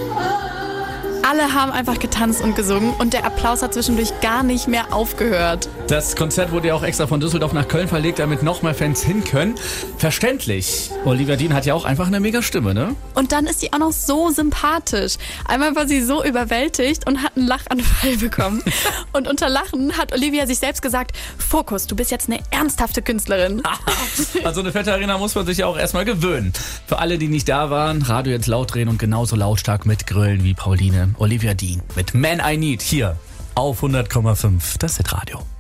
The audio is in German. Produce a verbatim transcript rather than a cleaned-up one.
Alle haben einfach getanzt und gesungen und der Applaus hat zwischendurch gar nicht mehr aufgehört. Das Konzert wurde ja auch extra von Düsseldorf nach Köln verlegt, damit noch mehr Fans hin können. Verständlich. Olivia Dean hat ja auch einfach eine mega Stimme, ne? Und dann ist sie auch noch so sympathisch. Einmal war sie so überwältigt und hat einen Lachanfall bekommen. Und unter Lachen hat Olivia sich selbst gesagt, Fokus, du bist jetzt eine ernsthafte Künstlerin. Also eine fette Arena muss man sich ja auch erstmal gewöhnen. Für alle, die nicht da waren, Radio jetzt laut drehen und genauso lautstark mitgrölen wie Pauline. Olivia Dean mit Man I Need hier auf hundert Komma fünf. Das ist Hitradio.